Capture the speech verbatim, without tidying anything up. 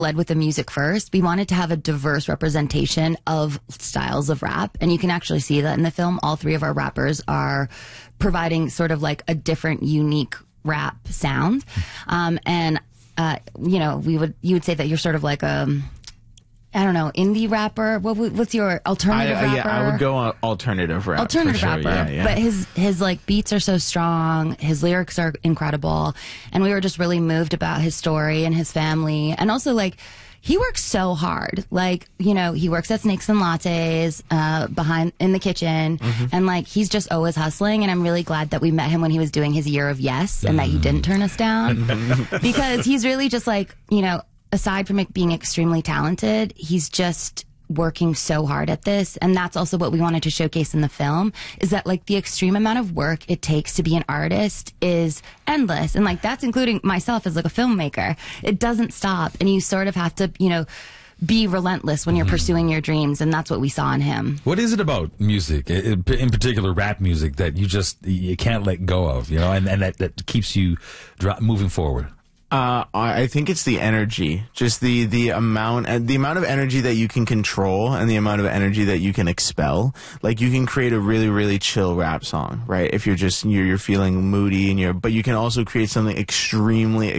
led with the music first. We wanted to have a diverse representation of styles of rap, and you can actually see that in the film. All three of our rappers are providing sort of like a different, unique rap sound. Um, and, uh, you know, we would, you would say that you're sort of like a, I don't know, indie rapper. What, what's your alternative I, uh, rapper? Yeah, I would go on alternative rap. Alternative for sure. rapper. Yeah, yeah. But his, his like beats are so strong. His lyrics are incredible. And we were just really moved about his story and his family. And also like, he works so hard. Like, you know, he works at Snakes and Lattes, uh, behind, in the kitchen. Mm-hmm. And like, he's just always hustling. And I'm really glad that we met him when he was doing his year of yes and that you didn't turn us down. Because he's really just like, you know, aside from it being extremely talented, he's just working so hard at this. And that's also what we wanted to showcase in the film, is that like the extreme amount of work it takes to be an artist is endless. And like that's including myself as like a filmmaker. It doesn't stop. And you sort of have to, you know, be relentless when you're mm-hmm. pursuing your dreams. And that's what we saw in him. What is it about music, in particular rap music, that you just, you can't let go of, you know, and, and that, that keeps you moving forward? Uh, I think it's the energy, just the, the amount, uh, the amount of energy that you can control and the amount of energy that you can expel. Like you can create a really, really chill rap song, right? If you're just, you're, you're feeling moody and you're, but you can also create something extremely